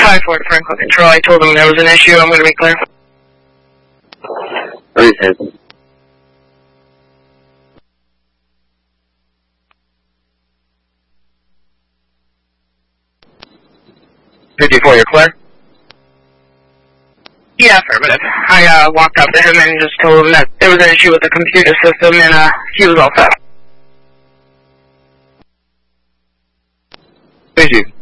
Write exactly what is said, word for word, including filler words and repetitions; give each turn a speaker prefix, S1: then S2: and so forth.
S1: five four to Franklin Control. I told him there was an issue. I'm going to be clear.
S2: Reason. fifty-four, you're clear?
S1: Yeah, affirmative. I uh, walked up to him and just told him that there was an issue with the computer system, and uh, he was all set.
S2: Thank you.